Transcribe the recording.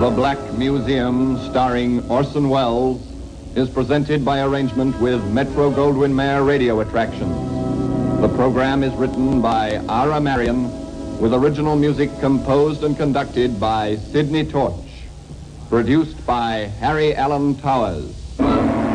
The Black Museum, starring Orson Welles, is presented by arrangement with Metro-Goldwyn-Mayer Radio Attractions. The program is written by Ara Marion, with original music composed and conducted by Sidney Torch. Produced by Harry Allen Towers.